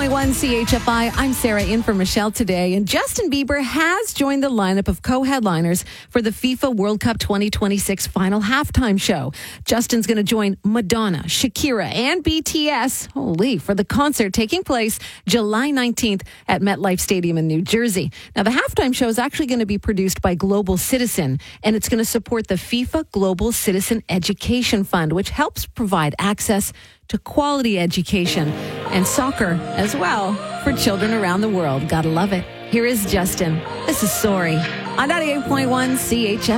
98.1 CHFI. I'm Sarah in for Michelle today. And Justin Bieber has joined the lineup of co-headliners for the FIFA World Cup 2026 final halftime show. Justin's going to join Madonna, Shakira, and BTS, for the concert taking place July 19th at MetLife Stadium in New Jersey. Now, the halftime show is actually going to be produced by Global Citizen, and it's going to support the FIFA Global Citizen Education Fund, which helps provide access to quality education and soccer as well for children around the world. Gotta love it. Here is Justin. This is Sorry on 98.1 CHF.